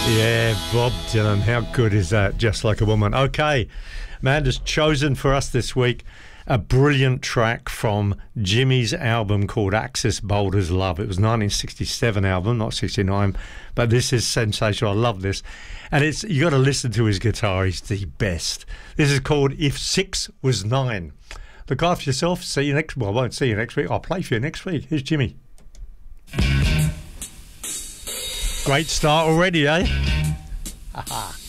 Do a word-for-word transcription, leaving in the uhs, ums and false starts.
Yeah, Bob Dylan, how good is that? Just Like a Woman. Okay, Amanda's chosen for us this week a brilliant track from Jimmy's album called Axis Boulder's Love. It was a nineteen sixty-seven album, not sixty-nine, but this is sensational. I love this. And it's you got to listen to his guitar. He's the best. This is called If Six Was Nine. Look after yourself. See you next. Well, I won't see you next week. I'll play for you next week. Here's Jimmy. Great start already, eh?